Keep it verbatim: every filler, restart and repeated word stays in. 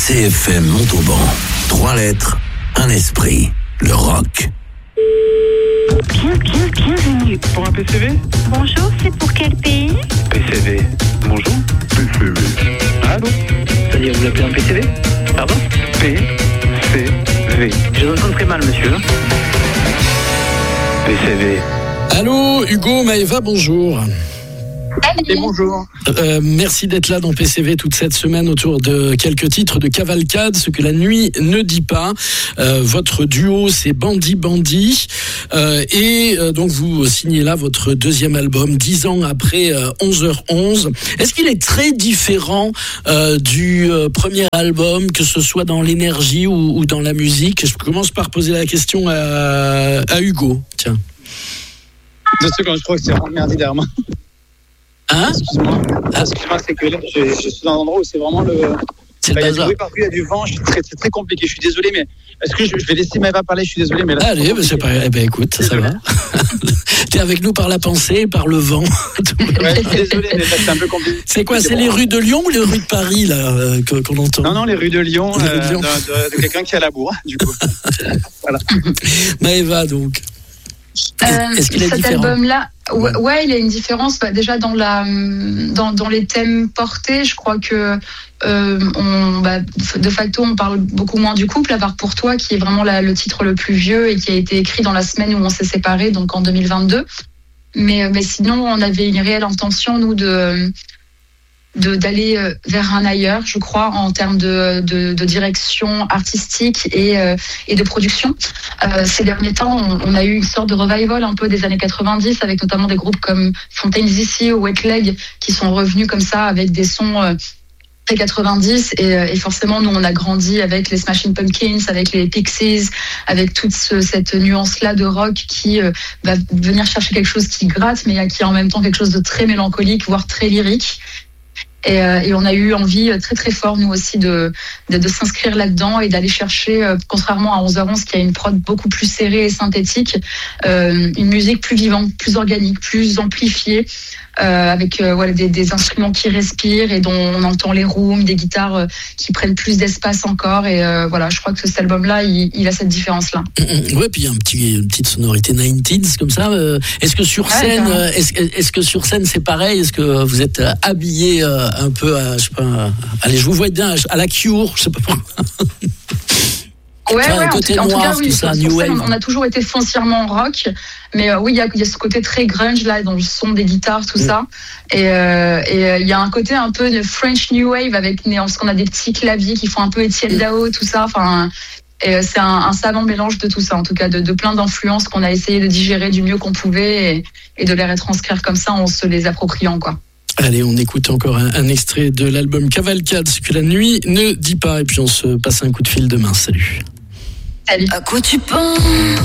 C F M Montauban. Trois lettres, un esprit. Le rock. Bien, bien, bienvenue. Pour un P C V? Bonjour, c'est pour quel pays? P C V. Bonjour. P C V. Allô? C'est-à-dire, vous appelez un P C V? Pardon? P C V. Je vous entends très mal, monsieur. P C V. Allô, Hugo, Maëva, bonjour. Et bonjour. Euh, merci d'être là dans P C V toute cette semaine autour de quelques titres de Cavalcade, ce que la nuit ne dit pas. Euh, votre duo, c'est Bandit Bandit. Euh, et euh, donc, vous signez là votre deuxième album, dix ans après euh, onze heures onze. Est-ce qu'il est très différent euh, du euh, premier album, que ce soit dans l'énergie ou, ou dans la musique? Je commence par poser la question à, à Hugo. Tiens. Deux secondes, je crois que c'est vraiment merdé derrière moi. Hein? Excuse-moi, ah. excuse-moi, c'est que là, je, je suis dans un endroit où c'est vraiment le. C'est Bah, il y a le du bazar. bruit partout, il y a du vent, je suis très, c'est très compliqué. Je suis désolé, mais est-ce que je, je vais laisser Maëva parler? Je suis désolé, mais là. Allez, bah c'est pas... eh ben écoute, ça va. T'es avec nous par la pensée, par le vent. Ouais, je suis désolé, mais là, c'est un peu compliqué. C'est quoi? C'est bon. les rues de Lyon ou les rues de Paris là euh, que- qu'on entend? Non, non, les rues de Lyon, Les rues de euh, Lyon. de, de- de quelqu'un qui a la bourre, du coup. Voilà. Maëva, donc. Euh, Est-ce qu'il est cet différent? album-là, ouais, ouais, il y a une différence. Bah, déjà dans la, dans, dans les thèmes portés, je crois que euh, on, bah, de facto, on parle beaucoup moins du couple, à part Pour toi, qui est vraiment la- le titre le plus vieux et qui a été écrit dans la semaine où on s'est séparés, donc en deux mille vingt-deux. Mais, mais sinon, on avait une réelle intention, nous, de de d'aller euh, vers un ailleurs, je crois, en termes de, de, de direction artistique et, euh, et de production. Euh, ces derniers temps, on, on a eu une sorte de revival un peu des années quatre-vingt-dix, avec notamment des groupes comme Fontaine's D C ou Wet Leg qui sont revenus comme ça avec des sons euh, très quatre-vingt-dix. Et, euh, et forcément, nous, on a grandi avec les Smashing Pumpkins, avec les Pixies, avec toute ce, cette nuance-là de rock qui euh, va venir chercher quelque chose qui gratte, mais qui est en même temps quelque chose de très mélancolique, voire très lyrique. Et, euh, et on a eu envie très très fort, nous aussi, de, de, de s'inscrire là-dedans et d'aller chercher, euh, contrairement à onze heures onze, qui a une prod beaucoup plus serrée et synthétique, euh, une musique plus vivante, plus organique, plus amplifiée, euh, avec euh, voilà, des, des instruments qui respirent et dont on entend les rooms, des guitares euh, qui prennent plus d'espace encore. Et euh, voilà, je crois que cet album-là, il, il a cette différence-là. Ouais, puis il y a un petit, une petite sonorité quatre-vingt-dix comme ça. Euh, Est-ce que sur Ouais, scène, carrément. euh, est-ce, est-ce que sur scène c'est pareil? Est-ce que vous êtes euh, habillé euh, un peu, à, je sais pas, à- allez, je vous vois bien à la Cure, je sais pas pourquoi. Ouais, Enfin, ouais, un en, côté tout, en tout noir, cas, oui. tout ça, sur new scène, wave. on a toujours été foncièrement rock, mais euh, oui, il y a, il y a ce côté très grunge là, dans le son des guitares, tout Mm. ça. Et euh, et, euh, il y a un côté un peu de French new wave avec, parce qu'on a des petits claviers qui font un peu Etienne Dao, tout ça. Enfin, et euh, c'est un, un savant mélange de tout ça, en tout cas, de, de plein d'influences qu'on a essayé de digérer du mieux qu'on pouvait et, et de les retranscrire comme ça en se les appropriant, quoi. Allez, on écoute encore un, un extrait de l'album Cavalcade, ce que la nuit ne dit pas, et puis on se passe un coup de fil demain. Salut. Salut. À quoi tu penses?